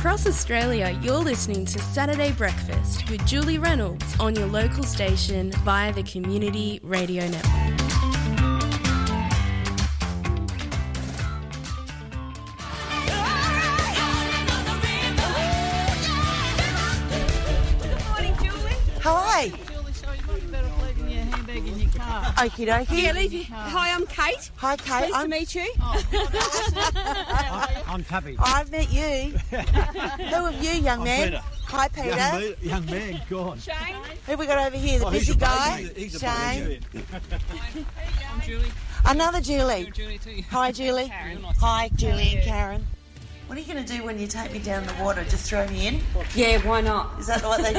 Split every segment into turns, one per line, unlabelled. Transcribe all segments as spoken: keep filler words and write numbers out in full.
across Australia, you're listening to Saturday Breakfast with Julie Reynolds on your local station via the Community Radio Network.
Hi. Okie dokie.
Yeah, leave. Hi, I'm Kate.
Hi, Kate.
Pleased
I'm...
to meet you.
I'm, I'm Tubby.
I've met you. Who are you, young
I'm
man?
Peter.
Hi, Peter.
Young, me, young man, God.
Shane.
Who have we got over here? The
Oh,
busy
he's a
guy?
baby. He's a
Shane.
baby.
I'm Julie.
Another Julie.
Julie too.
Hi, Julie.
Karen.
Hi, Julie and Karen. What are you going to do when you take me down the water? Just throw me in?
Yeah, why not?
Is that what they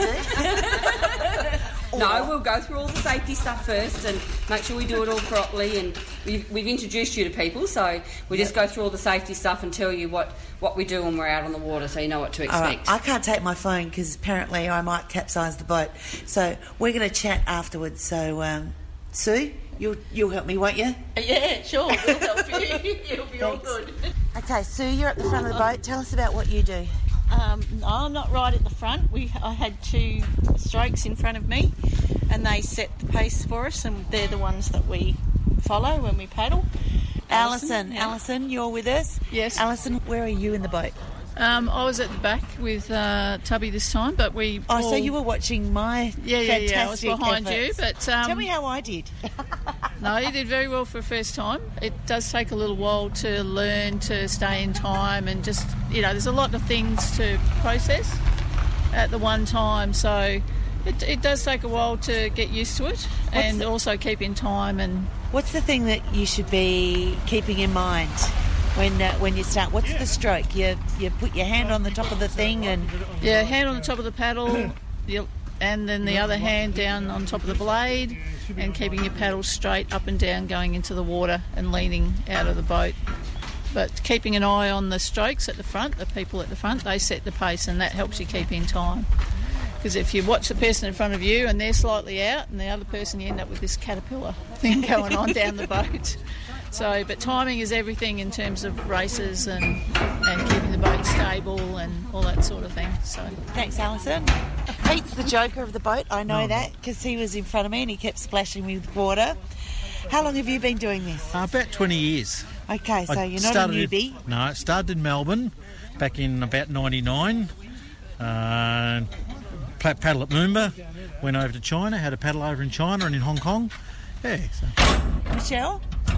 do?
No, we'll go through all the safety stuff first and make sure we do it all properly. And we've, we've introduced you to people, so we just go through all the safety stuff and tell you what, what we do when we're out on the water, so you know what to
All right.
expect.
I can't take my phone because apparently I might capsize the boat. So we're going to chat afterwards. So, um, Sue, you'll, you'll help me, won't you?
Yeah, sure, we'll help you. It'll be all
Thanks.
good.
Okay, Sue, you're at the front of the boat. Tell us about what you do.
Um, no, I'm not right at the front. We I had two strokes in front of me, and they set the pace for us, and they're the ones that we follow when we paddle.
Alison,
yeah.
Alison, you're with us?
Yes.
Alison, where are you in the boat?
Um, I was at the back with uh, Tubby this time, but we.
Oh,
all...
so you were watching my
Yeah, yeah,
fantastic
yeah. I was behind
efforts.
you, but um,
Tell me how I did.
no, you did very well for a first time. It does take a little while to learn to stay in time, and just you know, there's a lot of things to process at the one time. So it, it does take a while to get used to it, and
the...
also keep in time. And
what's the thing that you should be keeping in mind? When uh, when you start, what's the stroke? You you put your hand on the top of the thing and...
Yeah, hand on the top of the paddle, you, and then the other hand down on top of the blade, and keeping your paddle straight up and down going into the water and leaning out of the boat. But keeping an eye on the strokes at the front, the people at the front, they set the pace, and that helps you keep in time. Because if you watch the person in front of you and they're slightly out, and the other person, you end up with this caterpillar thing going on down the boat. So, but timing is everything in terms of races and, and keeping the boat stable and all that sort of thing. So,
thanks, Alison. Pete's the joker of the boat. I know
No,
that because he was in front of me and he kept splashing me with water. How long have you been doing this?
Uh, about twenty years.
Okay, so
I
you're not a
started
newbie.
In, no, I started in Melbourne back in about ninety-nine. Uh, pla- paddle at Moomba. Went over to China, had a paddle over in China and in Hong Kong. Yeah. So.
Michelle?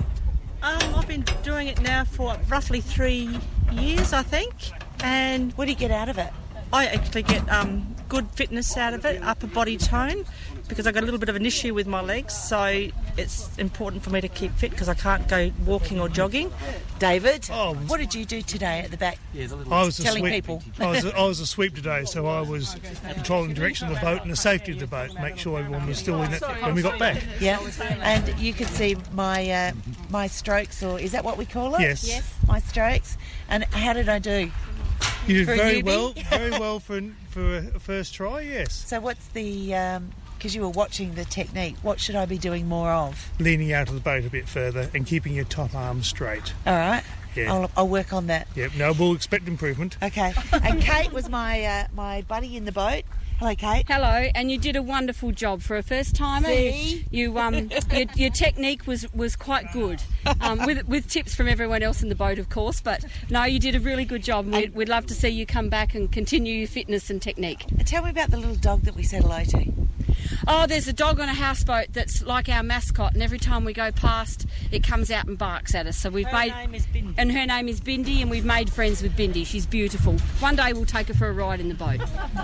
Um, I've been doing it now for roughly three years, I think, and
What do you get out of it?
I actually get um, good fitness out of it, upper body tone, because I've got a little bit of an issue with my legs, so it's important for me to keep fit because I can't go walking or jogging.
David,
Oh,
what did you do today at the back?
I was a
Telling
sweep.
people.
I was a, I was a sweep today, so I was controlling the direction of the boat and the safety of the boat, make sure everyone was still in it when we got back.
Yeah, and you could see my uh, my strokes, or is that what we call it?
Yes. Yes.
My strokes. And how did I do?
You did
For a
very
newbie?
well, very well for for a first try. Yes,
So what's the, because you were watching the technique, what should I be doing more of?
leaning out of the boat a bit further and keeping your top arm straight.
All right,
Yeah.
I'll, I'll work on that.
Yep. No, we'll expect improvement.
Okay, and Kate was my uh, my buddy in the boat. Hello, Kate.
Hello, and you did a wonderful job for a first timer.
See?
You, you um, your, your technique was, was quite good, um, with with tips from everyone else in the boat, of course. But no, you did a really good job. And we'd, we'd love to see you come back and continue your fitness and technique.
Tell me about the little dog that we said hello to.
Oh, there's a dog on a houseboat that's like our mascot, and every time we go past, it comes out and barks at us. So we've
Her
made,
name is Bindi.
and her name is Bindi, and we've made friends with Bindi. She's beautiful. One day we'll take her for a ride in the boat.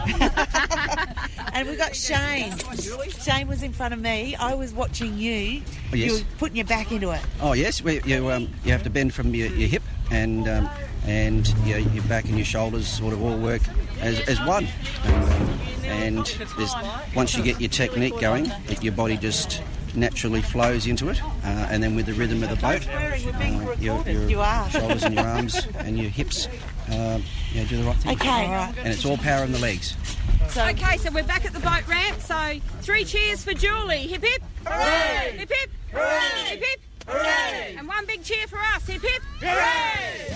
And we got Shane. Shane was in front of me. I was watching you.
Oh, yes.
You were putting your back into it.
Oh yes, we, you um, you have to bend from your, your hip and um, and your, your back and your shoulders sort of all work as, as one. And, um, and there's, once you get your technique going, it, your body just naturally flows into it, uh, and then with the rhythm of the boat, uh, your, your
You are.
shoulders and your arms and your hips, uh, yeah, do the right thing.
Okay. All right.
And it's all power in the legs.
So,
Okay, so we're back at the boat ramp. So three cheers for Julie. Hip hip. Hooray! Hip hip. Hooray! Hip hip. Hooray! And one big cheer for us. Hip hip. Hooray!